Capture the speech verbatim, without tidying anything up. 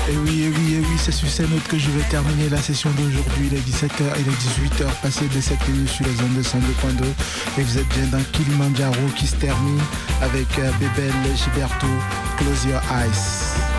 Et oui, et oui, et oui, c'est sur ces notes que je vais terminer la session d'aujourd'hui. Il est dix-sept heures, il est dix-huit heures, passé de sept minutes sur les zones de cent deux point deux. Et vous êtes bien dans Kilimanjaro qui se termine avec euh, Bébel Gilberto, Close Your Eyes.